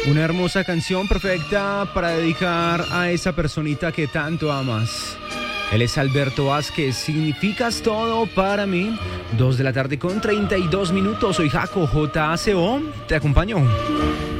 Una hermosa canción perfecta para dedicar a esa personita que tanto amas. Él es Alberto Vázquez, significas todo para mí. 2 de la tarde con 32 minutos. Soy Jaco, JACO, te acompaño.